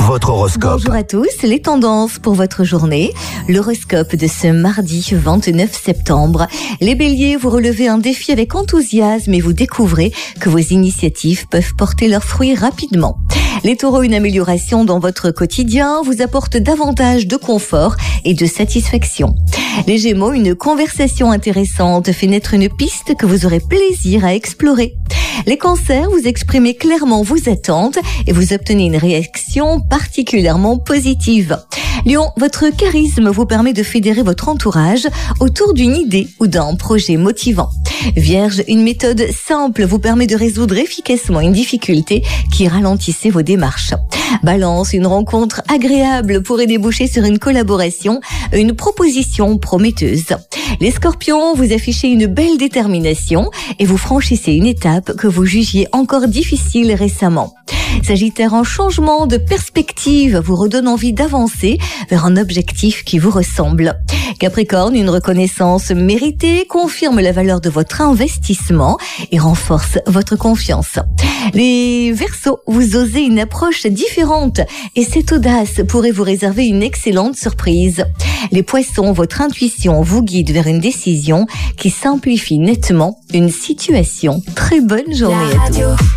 votre horoscope. Bonjour à tous, les tendances pour votre journée. L'horoscope de ce mardi 29 septembre. Les béliers, vous relevez un défi avec enthousiasme et vous découvrez que vos initiatives peuvent porter leurs fruits rapidement. Les taureaux, une amélioration dans votre quotidien vous apporte davantage de confort et de satisfaction. Les gémeaux, une conversation intéressante fait naître une piste que vous aurez plaisir à explorer. Les cancers, vous exprimez clairement vos attentes et vous obtenez une réaction particulièrement positive. Lion, votre charisme vous permet de fédérer votre entourage autour d'une idée ou d'un projet motivant. Vierge, une méthode simple vous permet de résoudre efficacement une difficulté qui ralentissait vos démarches. Balance, une rencontre agréable pourrait déboucher sur une collaboration, une proposition prometteuse. Les scorpions, vous affichez une belle détermination et vous franchissez une étape que vous jugiez encore difficile récemment. Sagittaire, un changement de perspective vous redonne envie d'avancer vers un objectif qui vous ressemble. Capricorne, une reconnaissance méritée confirme la valeur de votre investissement et renforce votre confiance. Les Verseaux, vous osez une approche différente et cette audace pourrait vous réserver une excellente surprise. Les Poissons, votre intuition vous guide vers une décision qui simplifie nettement une situation. Très bonne journée à tous.